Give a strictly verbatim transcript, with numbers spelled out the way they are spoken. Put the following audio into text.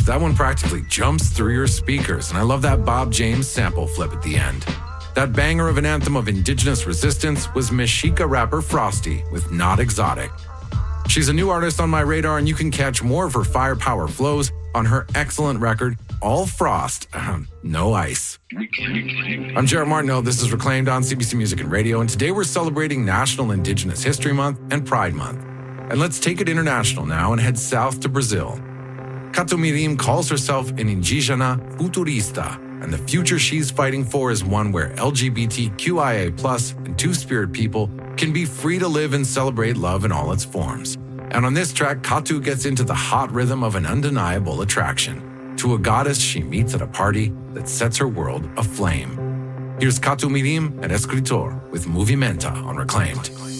that one practically jumps through your speakers, and I love that Bob James sample flip at the end. That banger of an anthem of indigenous resistance was Mexica rapper Frosty with Not Exotic. She's a new artist on my radar, and you can catch more of her firepower flows on her excellent record, All Frost, No Ice. I'm Jared Martineau. This is Reclaimed on C B C Music and Radio, and today we're celebrating National Indigenous History Month and Pride Month. And let's take it international now and head south to Brazil. Catu Mirim calls herself an Indígena Futurista, and the future she's fighting for is one where L G B T Q I A plus and Two-Spirit people can be free to live and celebrate love in all its forms. And on this track, Catu gets into the hot rhythm of an undeniable attraction to a goddess she meets at a party that sets her world aflame. Here's Catu Mirim and Escritor with Movimenta on Reclaimed.